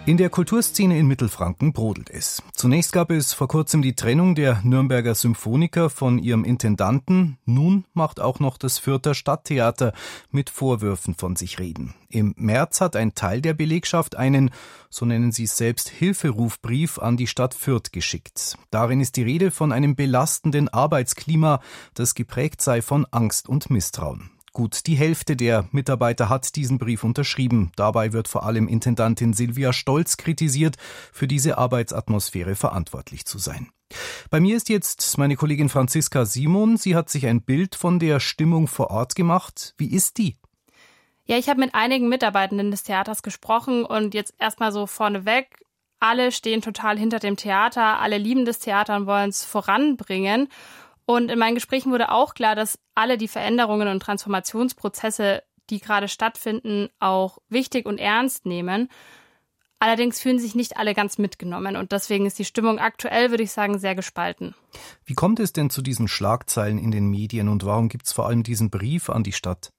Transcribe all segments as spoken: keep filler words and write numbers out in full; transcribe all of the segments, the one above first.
In der Kulturszene in Mittelfranken brodelt es. Zunächst gab es vor kurzem die Trennung der Nürnberger Symphoniker von ihrem Intendanten. Nun macht auch noch das Fürther Stadttheater mit Vorwürfen von sich reden. Im März hat ein Teil der Belegschaft einen, so nennen sie es selbst, Hilferufbrief an die Stadt Fürth geschickt. Darin ist die Rede von einem belastenden Arbeitsklima, das geprägt sei von Angst und Misstrauen. Gut die Hälfte der Mitarbeiter hat diesen Brief unterschrieben. Dabei wird vor allem Intendantin Silvia Stolz kritisiert, für diese Arbeitsatmosphäre verantwortlich zu sein. Bei mir ist jetzt meine Kollegin Franziska Simon. Sie hat sich ein Bild von der Stimmung vor Ort gemacht. Wie ist die? Ja, ich habe mit einigen Mitarbeitenden des Theaters gesprochen und jetzt erstmal so vorneweg. Alle stehen total hinter dem Theater, alle lieben das Theater und wollen es voranbringen. Und in meinen Gesprächen wurde auch klar, dass alle die Veränderungen und Transformationsprozesse, die gerade stattfinden, auch wichtig und ernst nehmen. Allerdings fühlen sich nicht alle ganz mitgenommen und deswegen ist die Stimmung aktuell, würde ich sagen, sehr gespalten. Wie kommt es denn zu diesen Schlagzeilen in den Medien und warum gibt es vor allem diesen Brief an die Stadt?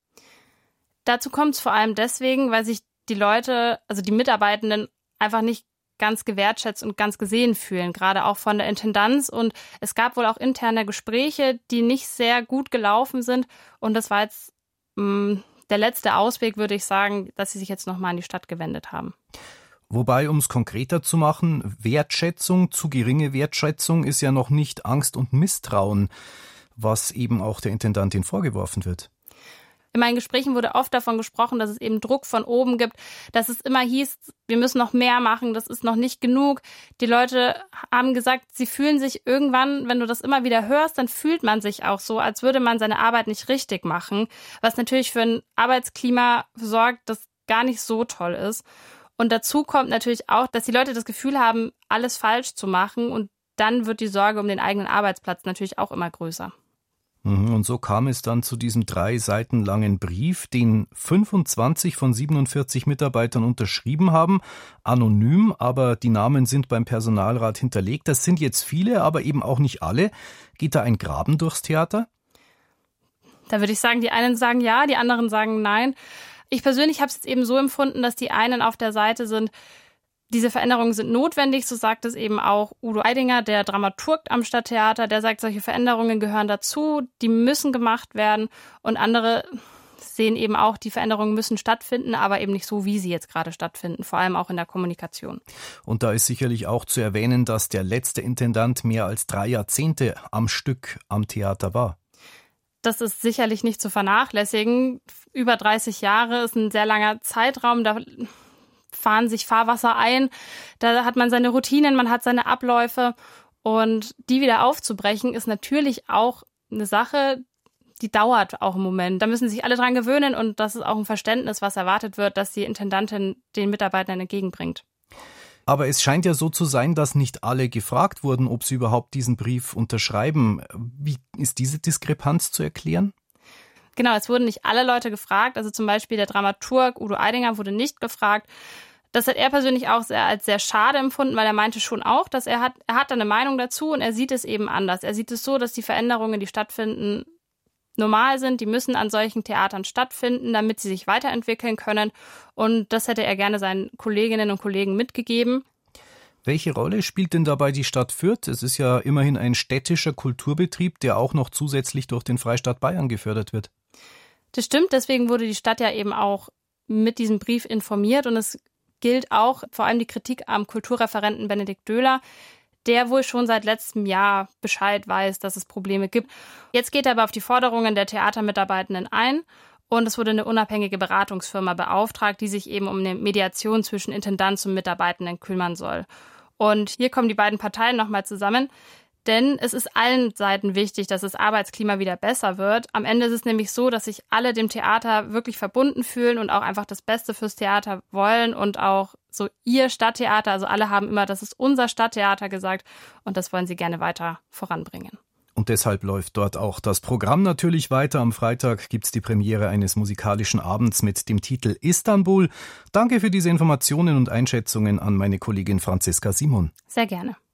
Dazu kommt es vor allem deswegen, weil sich die Leute, also die Mitarbeitenden, einfach nicht ganz gewertschätzt und ganz gesehen fühlen, gerade auch von der Intendanz. Und es gab wohl auch interne Gespräche, die nicht sehr gut gelaufen sind. Und das war jetzt mh, der letzte Ausweg, würde ich sagen, dass sie sich jetzt nochmal an die Stadt gewendet haben. Wobei, um es konkreter zu machen, Wertschätzung, zu geringe Wertschätzung ist ja noch nicht Angst und Misstrauen, was eben auch der Intendantin vorgeworfen wird. In meinen Gesprächen wurde oft davon gesprochen, dass es eben Druck von oben gibt, dass es immer hieß, wir müssen noch mehr machen, das ist noch nicht genug. Die Leute haben gesagt, sie fühlen sich irgendwann, wenn du das immer wieder hörst, dann fühlt man sich auch so, als würde man seine Arbeit nicht richtig machen, was natürlich für ein Arbeitsklima sorgt, das gar nicht so toll ist. Und dazu kommt natürlich auch, dass die Leute das Gefühl haben, alles falsch zu machen und dann wird die Sorge um den eigenen Arbeitsplatz natürlich auch immer größer. Und so kam es dann zu diesem drei Seiten langen Brief, den fünfundzwanzig von siebenundvierzig Mitarbeitern unterschrieben haben. Anonym, aber die Namen sind beim Personalrat hinterlegt. Das sind jetzt viele, aber eben auch nicht alle. Geht da ein Graben durchs Theater? Da würde ich sagen, die einen sagen ja, die anderen sagen nein. Ich persönlich habe es jetzt eben so empfunden, dass die einen auf der Seite sind, diese Veränderungen sind notwendig, so sagt es eben auch Udo Eidinger, der Dramaturg am Stadttheater, der sagt, solche Veränderungen gehören dazu, die müssen gemacht werden und andere sehen eben auch, die Veränderungen müssen stattfinden, aber eben nicht so, wie sie jetzt gerade stattfinden, vor allem auch in der Kommunikation. Und da ist sicherlich auch zu erwähnen, dass der letzte Intendant mehr als drei Jahrzehnte am Stück am Theater war. Das ist sicherlich nicht zu vernachlässigen. Über dreißig Jahre ist ein sehr langer Zeitraum, da fahren sich Fahrwasser ein, da hat man seine Routinen, man hat seine Abläufe und die wieder aufzubrechen ist natürlich auch eine Sache, die dauert auch im Moment. Da müssen sich alle dran gewöhnen und das ist auch ein Verständnis, was erwartet wird, dass die Intendantin den Mitarbeitern entgegenbringt. Aber es scheint ja so zu sein, dass nicht alle gefragt wurden, ob sie überhaupt diesen Brief unterschreiben. Wie ist diese Diskrepanz zu erklären? Genau, es wurden nicht alle Leute gefragt. Also zum Beispiel der Dramaturg Udo Eidinger wurde nicht gefragt. Das hat er persönlich auch sehr, als sehr schade empfunden, weil er meinte schon auch, dass er hat, er hat da eine Meinung dazu und er sieht es eben anders. Er sieht es so, dass die Veränderungen, die stattfinden, normal sind. Die müssen an solchen Theatern stattfinden, damit sie sich weiterentwickeln können. Und das hätte er gerne seinen Kolleginnen und Kollegen mitgegeben. Welche Rolle spielt denn dabei die Stadt Fürth? Es ist ja immerhin ein städtischer Kulturbetrieb, der auch noch zusätzlich durch den Freistaat Bayern gefördert wird. Das stimmt, deswegen wurde die Stadt ja eben auch mit diesem Brief informiert und es gilt auch vor allem die Kritik am Kulturreferenten Benedikt Döhler, der wohl schon seit letztem Jahr Bescheid weiß, dass es Probleme gibt. Jetzt geht er aber auf die Forderungen der Theatermitarbeitenden ein und es wurde eine unabhängige Beratungsfirma beauftragt, die sich eben um eine Mediation zwischen Intendanz und Mitarbeitenden kümmern soll. Und hier kommen die beiden Parteien nochmal zusammen. Denn es ist allen Seiten wichtig, dass das Arbeitsklima wieder besser wird. Am Ende ist es nämlich so, dass sich alle dem Theater wirklich verbunden fühlen und auch einfach das Beste fürs Theater wollen und auch so ihr Stadttheater, also alle haben immer, das ist unser Stadttheater gesagt und das wollen sie gerne weiter voranbringen. Und deshalb läuft dort auch das Programm natürlich weiter. Am Freitag gibt's die Premiere eines musikalischen Abends mit dem Titel Istanbul. Danke für diese Informationen und Einschätzungen an meine Kollegin Franziska Simon. Sehr gerne.